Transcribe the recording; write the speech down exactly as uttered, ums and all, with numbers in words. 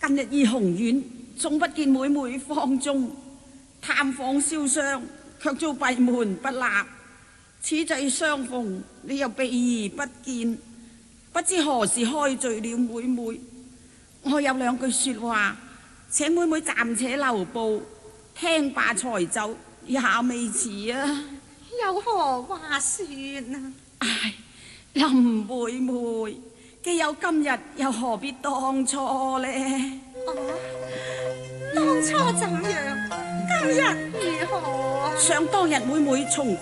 但日依紅院，總不見妹妹房中，探訪燒傷，卻遭閉門不立。此際相逢，你又避而不見，不知何時開罪了妹妹。我有兩句說話，請妹妹暫且留步，聽罷才走，也未遲啊。 有何話說啊？ 唉，林妹妹，既有今日，又何必當初呢？ 哦，當初怎樣？今日如何？ 想當日妹妹從